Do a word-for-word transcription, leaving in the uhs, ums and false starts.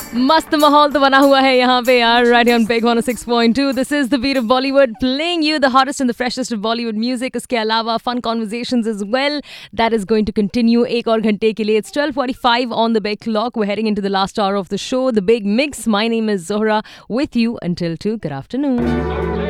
मस्त माहौल तो बना हुआ है यहाँ पे यार right on Big one oh six point two. This is the beat of Bollywood playing you the hottest and the freshest of Bollywood music. इसके अलावा fun conversations as well. That is going to continue एक और घंटे के लिए. It's twelve forty-five on the big clock. We're heading into the last hour of the show, the big mix. My name is Zohra with you until two. Good afternoon.